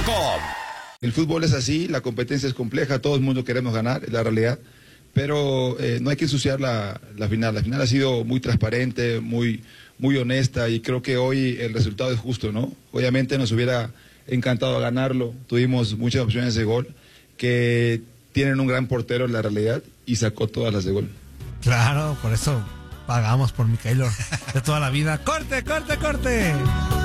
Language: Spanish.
El fútbol es así, la competencia es compleja, todo el mundo queremos ganar, es la realidad, pero no hay que ensuciar la final. La final ha sido muy transparente, muy honesta, y creo que hoy el resultado es justo, ¿no? Obviamente nos hubiera encantado ganarlo, tuvimos muchas opciones de gol, que tienen un gran portero en la realidad, y sacó todas las de gol. Claro, por eso pagamos por Micailo de toda la vida. ¡Corte, corte, corte!